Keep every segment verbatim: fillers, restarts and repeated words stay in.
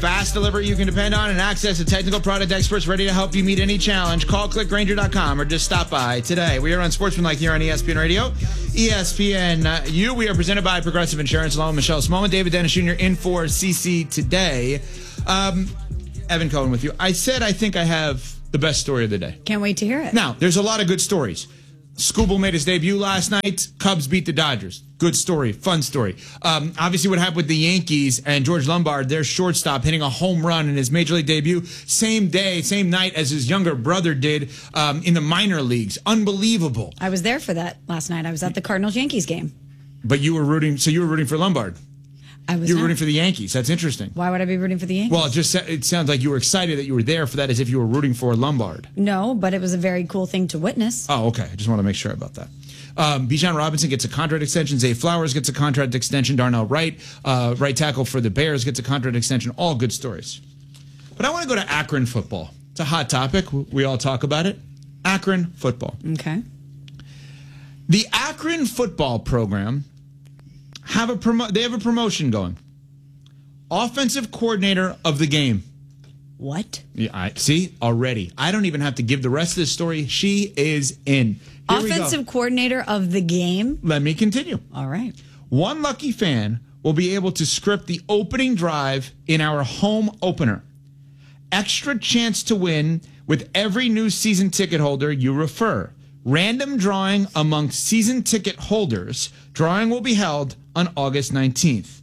fast delivery you can depend on, and access to technical product experts ready to help you meet any challenge. Call click grainger dot com or just stop by today. We are on Sportsmanlike here on E S P N Radio. E S P N uh, U. We are presented by Progressive Insurance. Along with Michelle Smallman, David Dennis Junior in for C C today. Um, Evan Cohen with you. I said I think I have the best story of the day. Can't wait to hear it. Now, there's a lot of good stories. Skubal made his debut last night. Cubs beat the Dodgers. Good story. Fun story. Um, obviously, what happened with the Yankees and George Lombard, their shortstop, hitting a home run in his major league debut. Same day, same night as his younger brother did um, in the minor leagues. Unbelievable. I was there for that last night. I was at the Cardinals-Yankees game. But you were rooting, so you were rooting for Lombard. I was You were not. rooting for the Yankees. That's interesting. Why would I be rooting for the Yankees? Well, it just it sounds like you were excited that you were there for that as if you were rooting for Lombard. No, but it was a very cool thing to witness. Oh, okay. I just want to make sure about that. Um, Bijan Robinson gets a contract extension. Zay Flowers gets a contract extension. Darnell Wright, uh, right tackle for the Bears, gets a contract extension. All good stories. But I want to go to Akron football. It's a hot topic. We all talk about it. Akron football. Okay. The Akron football program have a promo- they have a promotion going. Offensive coordinator of the game. What? Yeah, I see already. I don't even have to give the rest of the story. She is in. Here we go. Offensive coordinator of the game? Let me continue. All right. One lucky fan will be able to script the opening drive in our home opener. Extra chance to win with every new season ticket holder you refer. Random drawing among season ticket holders. Drawing will be held on August nineteenth.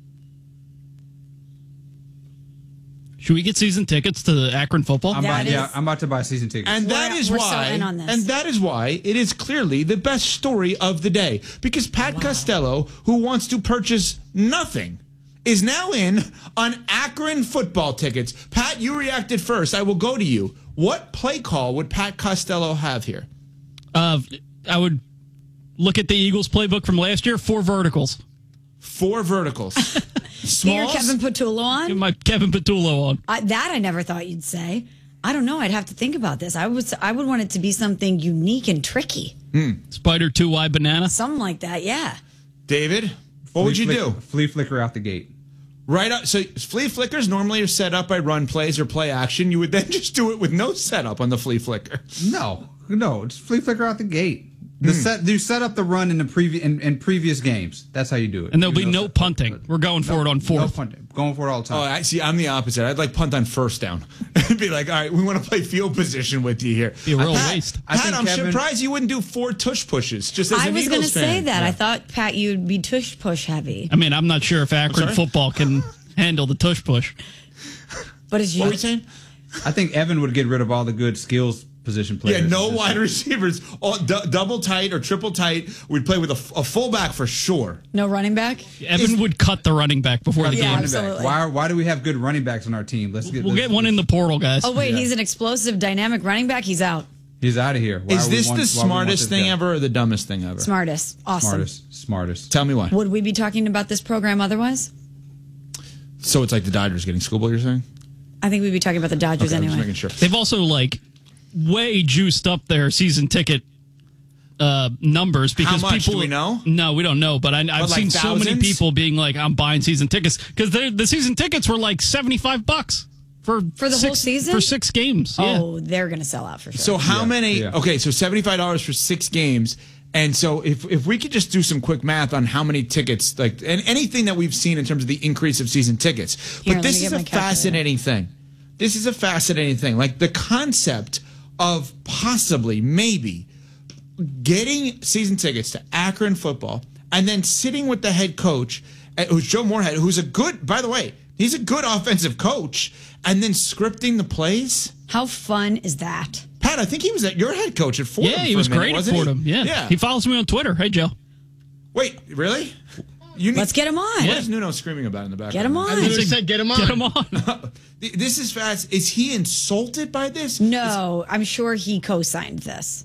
Should we get season tickets to the Akron football? I'm about, That yeah, is- I'm about to buy season tickets. And that We're- is we're so why, in on this. and that is why it is clearly the best story of the day. Because Pat Costello, who wants to purchase nothing, is now in on Akron football tickets. Pat, you reacted first. I will go to you. What play call would Pat Costello have here? Uh, I would look at the Eagles playbook from last year. Four verticals. Four verticals. Get your Smalls? Kevin Patullo Get on? my Kevin Patullo on. I, that I never thought you'd say. I don't know. I'd have to think about this. I was. I would want it to be something unique and tricky. Spider two wide banana. Something like that, yeah. David, what would you Flea do? flick- Flea flicker out the gate. Right up. So flea flickers normally are set up by run plays or play action. You would then just do it with no setup on the flea flicker. No, no, it's flea flicker out the gate. The set you set up the run in the previous in, in previous games. That's how you do it. And there'll You be know, no set- punting. We're going for it on No fourth. punting. Going for it all the Oh, time. I see. I'm the opposite. I'd like punt on first down. It'd be like, all right, we want to play field position with you here. Be a real Pat, waste. I Pat, think I'm Kevin- surprised you wouldn't do four tush pushes. Just as I an was going to Eagles say fan. that. I thought, Pat, you'd be tush push heavy. I mean, I'm not sure if Akron sorry? football can handle the tush push. But as What you, were you saying? I think Evan would get rid of all the good skills position players. Yeah, no Just- wide receivers. All, du- double tight or triple tight. We'd play with a, f- a fullback for sure. no running back? Evan would cut the running back before the Yeah, game. Running absolutely. back. Why? Why do we have good running backs on our team? Let's get. We'll let's- get one in the portal, guys. Oh, wait, Yeah. he's an explosive, dynamic running back? He's out. He's out of here. Why Is are we this want- the why we want smartest this thing guy? ever or the dumbest thing ever? Smartest. Awesome. Smartest. Smartest. Tell me why. Would we be talking about this program otherwise? So it's like the Dodgers getting Skubal, you're saying? I think we'd be talking about the Dodgers Okay, I'm just anyway. making sure. They've also like way juiced up their season ticket uh, numbers because much? people Do we know? No, we don't know. But I, I've But, like, seen so many thousands? people being like, "I'm buying season tickets" because the season tickets were like seventy-five bucks for For the six, whole season? for six games. Yeah. Oh, they're going to sell out for sure. So how Yeah, many? yeah. Okay, so seventy-five dollars for six games. And so if if we could just do some quick math on how many tickets, like, and anything that we've seen in terms of the increase of season tickets. Here, But let this me is get a my calculator. fascinating thing. This is a fascinating thing. Like the concept of possibly, maybe, getting season tickets to Akron football and then sitting with the head coach, uh, who's Joe Moorhead, who's a good, by the way, he's a good offensive coach, and then scripting the plays. How fun is that? Pat, I think he was at your head coach at Fordham. yeah, he for was a minute, great at wasn't he? Fordham. Yeah. yeah. he follows me on Twitter. Hey, Joe. Wait, really? You need, Let's get him on. What is Nuno screaming about in the background? Get him on. I literally said, get him on. Get him on. This is fast. Is he insulted by this? No, I'm sure he co-signed this.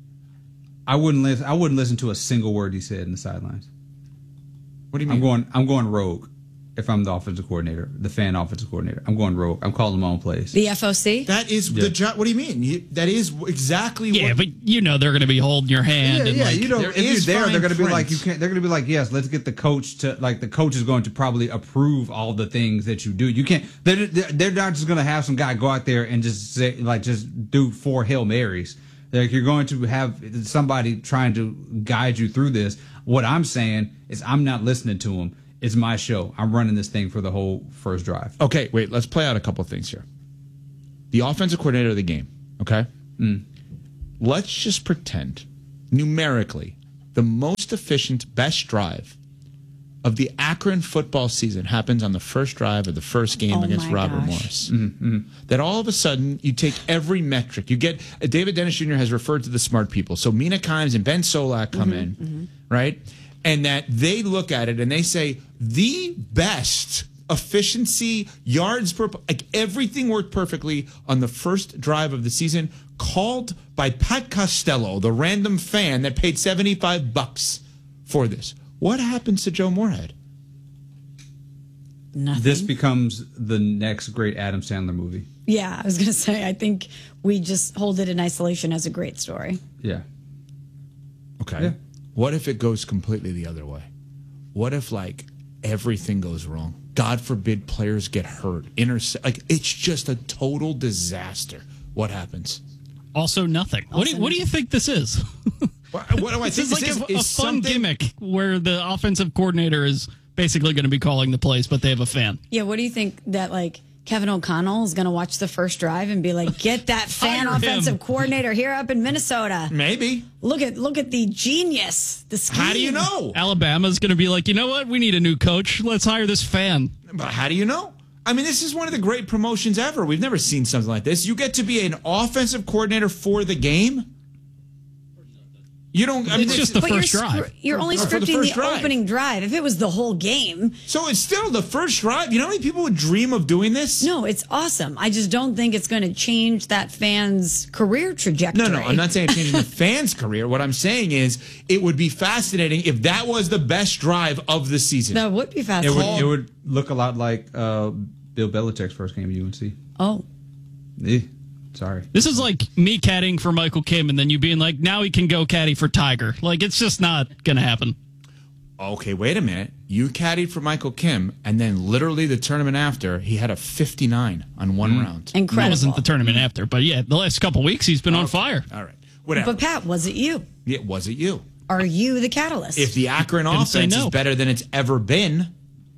I wouldn't listen. I wouldn't listen to a single word he said in the sidelines. What do you mean? I'm going. I'm going rogue. if I'm the offensive coordinator, the fan offensive coordinator. I'm going rogue. I'm calling my own plays. The F O C? That is Yeah. the job. What do you mean? You, that is exactly Yeah, what. but you know they're going to be holding your hand. Yeah, and yeah. like, You know, there if you're is there, fine they're going to be print. like, you can't. They're going to be like, yes, let's get the coach to like. The coach is going to probably approve all the things that you do. You can't. They're they're, they're not just going to have some guy go out there and just say like just do four Hail Marys. Like you're going to have somebody trying to guide you through this. What I'm saying is, I'm not listening to him. It's my show. I'm running this thing for the whole first drive. Okay, wait. Let's play out a couple of things here. The offensive coordinator of the game. Okay. Mm. Let's just pretend, numerically, the most efficient, best drive of the Akron football season happens on the first drive of the first game Oh against my Robert gosh. Morris. Mm-hmm. That all of a sudden you take every metric. You get uh, David Dennis Junior has referred to the smart people. So Mina Kimes and Ben Solak come Mm-hmm, in, right? And that they look at it and they say the best efficiency, yards per, like everything worked perfectly on the first drive of the season, called by Pat Costello, the random fan that paid seventy-five bucks for this. What happens to Joe Moorhead? Nothing. This becomes the next great Adam Sandler movie. Yeah, I was going to say, I think we just hold it in isolation as a great story. Yeah. Okay. Yeah. What if it goes completely the other way? What if like everything goes wrong? God forbid players get hurt, intercept. Like it's just a total disaster. What happens? also nothing. What do you, what do you think this is? What, what do I This think is like this a, is? a Is fun something- gimmick where the offensive coordinator is basically going to be calling the plays, but they have a fan. Yeah, what do you think that like Kevin O'Connell is going to watch the first drive and be like, "Get that fan Hire him. offensive coordinator here up in Minnesota. Maybe. Look at look at the genius, the scheme." How do you know? Alabama's going to be like, you know what? We need a new coach. Let's hire this fan. But how do you know? I mean, this is one of the great promotions ever. We've never seen something like this. You get to be an offensive coordinator for the game. You don't. I mean, It's just the But first you're, drive. scr- you're only Or for the scripting first the, drive. opening drive. If it was the whole game, So it's still the first drive. You know how many people would dream of doing this? no, it's awesome. I just don't think it's going to change that fan's career trajectory. No, no, I'm not saying changing the fan's career. What I'm saying is it would be fascinating if that was the best drive of the season. That would be It fascinating. would, it would look a lot like uh, Bill Belichick's first game at U N C. Oh, Eh, sorry. This is like me caddying for Michael Kim and then you being like, now he can go caddy for Tiger. Like, it's just not going to happen. Okay, wait a minute. You caddied for Michael Kim, and then literally the tournament after, he had a fifty-nine on one round. That incredible. wasn't the tournament after, but yeah, the last couple weeks he's been on fire. All right, whatever. But Pat, was it you? It was it you. Are you the catalyst? If the Akron Didn't say offense no. is better than it's ever been,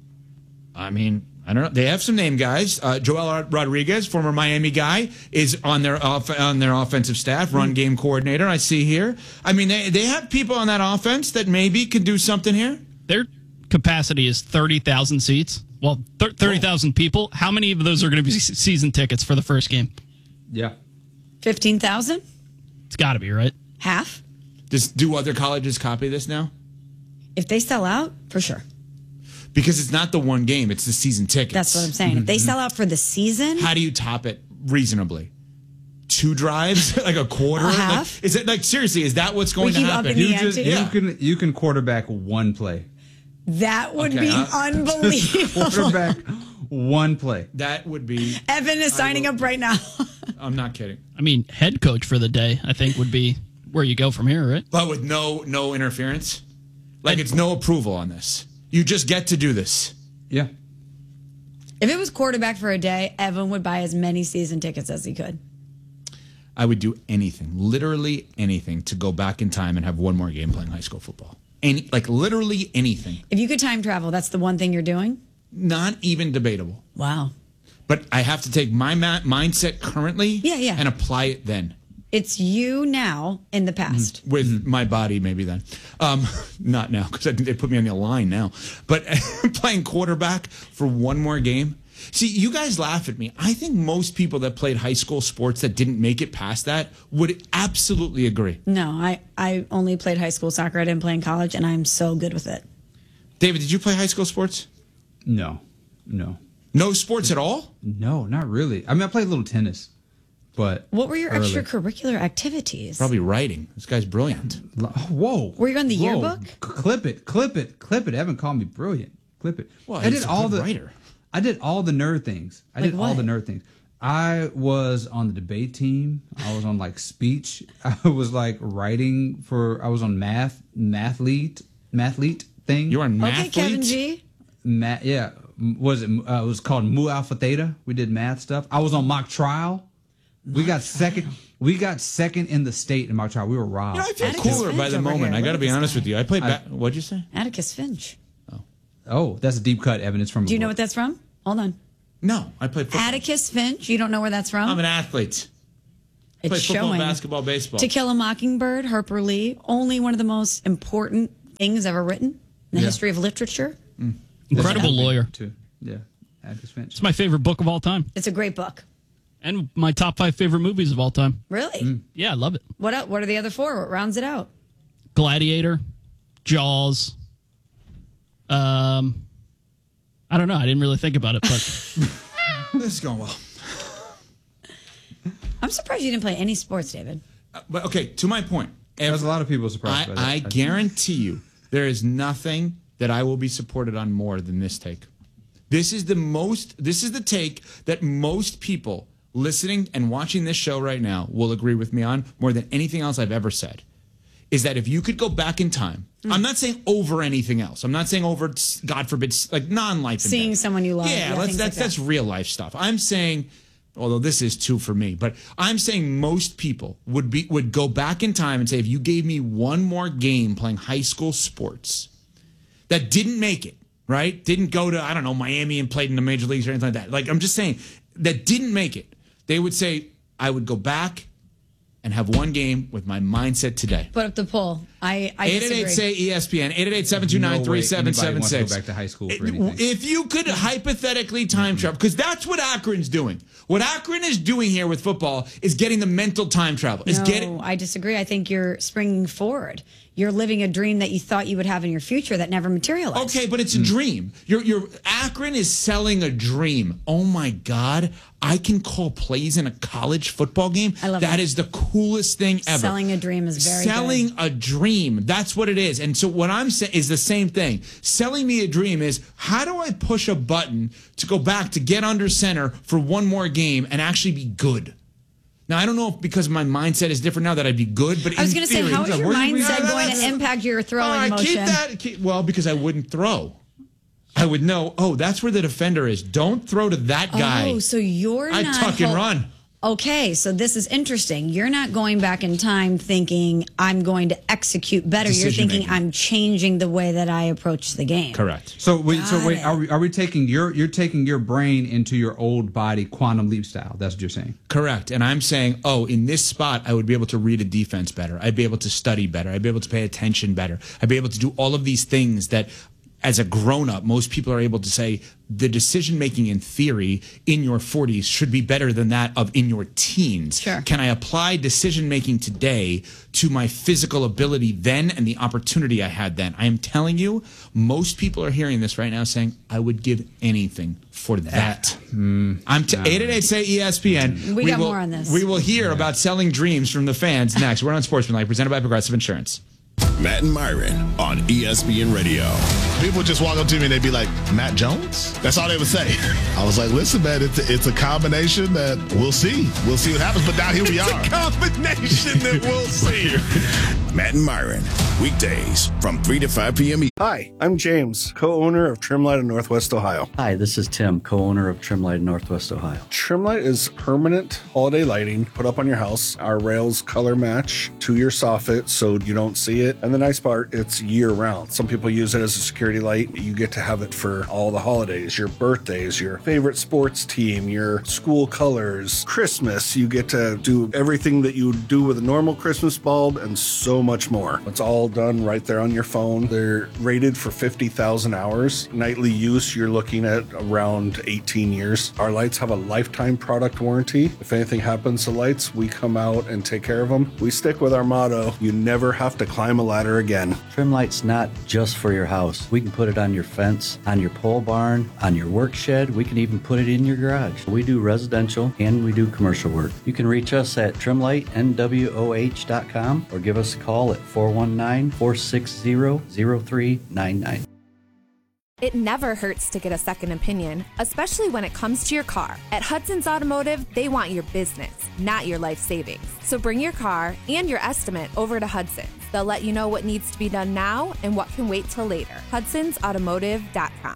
I mean, I don't know. They have some name guys. Uh, Joel Rodriguez, former Miami guy, is on their off- on their offensive staff, run game coordinator. I see here. I mean, they they have people on that offense that maybe could do something here. Their capacity is thirty thousand seats. Well, th- thirty thousand people. How many of those are going to be se- season tickets for the first game? Yeah. fifteen thousand? It's got to be, right? Half? Does do other colleges copy this now? If they sell out, for sure. Because it's not the one game; it's the season tickets. That's what I'm saying. If they sell out for the season, How do you top it reasonably? Two drives, like a quarter. A Like, half? is it like seriously? Is that what's going We to keep happen? upping the You just ante. you Yeah. can you can quarterback one play. that would Okay, be uh, unbelievable. Quarterback one play. That would be. Evan is signing up right now. I'm not kidding. I mean, head coach for the day, I think, would be where you go from here, right? But with no no interference, like it's no approval on this. You just get to do this. Yeah. If it was quarterback for a day, Evan would buy as many season tickets as he could. I would do anything, literally anything, to go back in time and have one more game playing high school football. Any, like literally anything. If you could time travel, that's the one thing you're doing? Not even debatable. Wow. But I have to take my ma- mindset currently, Yeah, yeah. and apply it then. It's you now in the past. With my body, maybe then. Um, not now, because I think they put me on the line now. But playing quarterback for one more game. See, you guys laugh at me. I think most people that played high school sports that didn't make it past that would absolutely agree. No, I, I only played high school soccer. I didn't play in college, and I'm so good with it. David, did you play high school sports? No. No. No sports at all? No, not really. I mean, I played a little tennis, but What were your early. extracurricular activities? Probably writing. This guy's brilliant. Oh, whoa. Were you on the Whoa. yearbook? C- Clip it, clip it, clip it. Evan called me brilliant. Clip it. Well, I he's did a all good the writer. I did all the nerd things. I Like did all what? the nerd things. I was on the debate team. I was on like speech. I was like writing for. I was on math, mathlete, mathlete thing. You were on Okay, Mathlete? Kevin G. Math, yeah. Was it? Uh, it was called Mu Alpha Theta. We did math stuff. I was on mock trial. we got second. We got second in the state in mock trial. We were robbed. You know, I feel Atticus cooler by Finch the over moment. here. I got to Look be at this honest guy. with you. I played. Ba- what'd you say? Atticus Finch. Oh, that's a deep cut evidence from. Do you know what that's from? Hold on. No, I played football. Atticus Finch. You don't know where that's from? I'm an athlete. it's Played football, showing. basketball, baseball. To Kill a Mockingbird, Harper Lee. Only one of the most important things ever written in the Yeah. history of literature. Incredible lawyer. Too. Yeah, Atticus Finch. It's my favorite book of all time, It's a great book. and my top five favorite movies of all time. Really? Yeah, I love it. What el- What are the other four? What rounds it out? Gladiator, Jaws. Um, I don't know. I didn't really think about it, but This is going well. I'm surprised you didn't play any sports, David. Uh, but okay, to my point. There's a lot of people surprised I, by that. I guarantee you, there is nothing that I will be supported on more than this take. This is the most. This is the take that most people listening and watching this show right now will agree with me on more than anything else I've ever said. Is that if you could go back in time? Mm. I'm not saying over anything else. I'm not saying over, God forbid, like non-life. and Seeing death. someone you love. Yeah, Yeah, let's, things that's like that. that's real life stuff. I'm saying, although this is two for me, but I'm saying most people would be would go back in time and say, if you gave me one more game playing high school sports that didn't make it, right? Didn't go to, I don't know, Miami and played in the major leagues or anything like that. Like, I'm just saying, that didn't make it. They would say, I would go back and have one game with my mindset today. Put up the poll. I, I eight eight disagree. eight say E S P N, eight eight eight, seven two nine, three seven seven six. No way anybody wants to go back to high school for anything. If you could hypothetically time travel, because that's what Akron's doing. What Akron is doing here with football is getting the mental time travel. Is No, getting I disagree. I think you're springing forward. You're living a dream that you thought you would have in your future that never materialized. okay, but it's a dream. Your your Akron is selling a dream. Oh my God, I can call plays in a college football game. I love that. that. Is the coolest thing ever. Selling a dream is very selling good. a dream. That's what it is. And so what I'm saying is the same thing. Selling me a dream is, how do I push a button to go back to get under center for one more game and actually be good? Now, I don't know if because my mindset is different now that I'd be good, but I was in going to say, theory- how is your Where did we- mindset No, no, going no, to no. impact your throwing All right, motion? keep that. Keep, well, because I wouldn't throw. I would know, oh, that's where the defender is. Don't throw to that guy. Oh, so you're I'd not tuck and hol- run. Okay, so this is interesting. You're not going back in time thinking I'm going to execute better. You're Decision thinking making. I'm changing the way that I approach the game. Correct. So wait, so Got wait, it. are we, are we taking your you're taking your brain into your old body quantum leap style? That's what you're saying. Correct. And I'm saying, oh, in this spot, I would be able to read a defense better. I'd be able to study better. I'd be able to pay attention better. I'd be able to do all of these things that, as a grown up, most people are able to say the decision making in theory in your forties should be better than that of in your teens. Sure. Can I apply decision making today to my physical ability then and the opportunity I had then? I am telling you, most people are hearing this right now saying, I would give anything for that. I'm t- eight eight eight say E S P N. We got will, more on this. We will hear about selling dreams from the fans next. We're on Sportsmanlike, presented by Progressive Insurance. Matt and Myron on E S P N Radio. People just walk up to me and they'd be like, Matt Jones? That's all they would say. I was like, listen, man, it's a, it's a combination that we'll see. We'll see what happens. But now here we It's are. a combination that we'll see. Matt and Myron, weekdays from three to five p.m. Hi, I'm James, co-owner of Trimlight of Northwest Ohio. Hi, this is Tim, co-owner of Trimlight in Northwest Ohio. Trimlight is permanent holiday lighting put up on your house. Our rails color match to your soffit so you don't see it. And the nice part, it's year round. Some people use it as a security light. You get to have it for all the holidays, your birthdays, your favorite sports team, your school colors, Christmas. You get to do everything that you would do with a normal Christmas bulb and so much more. It's all done right there on your phone. They're rated for fifty thousand hours. Nightly use, you're looking at around eighteen years. Our lights have a lifetime product warranty. If anything happens to lights, we come out and take care of them. We stick with our motto, you never have to climb a ladder again. Trimlight's not just for your house. We can put it on your fence, on your pole barn, on your work shed. We can even put it in your garage. We do residential and we do commercial work. You can reach us at trimlight n w o h dot com or give us a call at four one nine, four six zero, zero three nine nine. It never hurts to get a second opinion, especially when it comes to your car. At Hudson's Automotive, they want your business, not your life savings. So bring your car and your estimate over to Hudson's. They'll let you know what needs to be done now and what can wait till later. Hudsons Automotive dot com.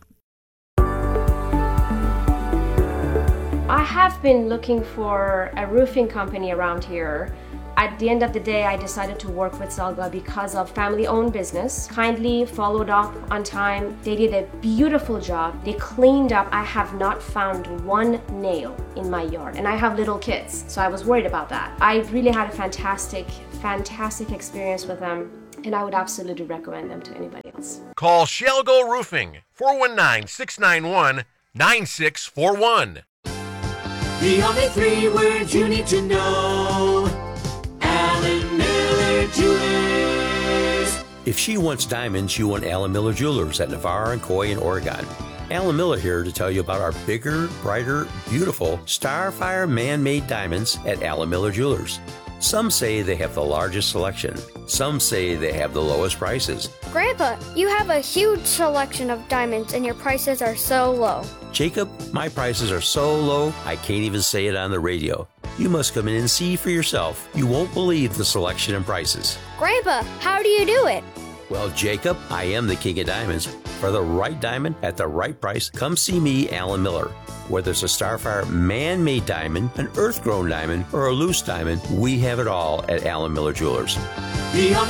I have been looking for a roofing company around here. At the end of the day, I decided to work with Selga because of family-owned business. Kindly followed up on time. They did a beautiful job. They cleaned up. I have not found one nail in my yard, and I have little kids, so I was worried about that. I really had a fantastic, fantastic experience with them, and I would absolutely recommend them to anybody else. Call Shelgo Roofing, four one nine, six nine one, nine six four one. The only three words you need to know. Alan Miller Jewelers. If she wants diamonds, you want Alan Miller Jewelers at Navarre and Coy in Oregon. Alan Miller here to tell you about our bigger, brighter, beautiful Starfire man-made diamonds at Alan Miller Jewelers. Some say they have the largest selection. Some say they have the lowest prices. Grandpa, you have a huge selection of diamonds and your prices are so low. Jacob, my prices are so low, I can't even say it on the radio. You must come in and see for yourself. You won't believe the selection and prices. Grandpa, how do you do it? Well, Jacob, I am the king of diamonds. For the right diamond at the right price, come see me, Alan Miller. Whether it's a Starfire man-made diamond, an earth-grown diamond, or a loose diamond, we have it all at Alan Miller Jewelers. The only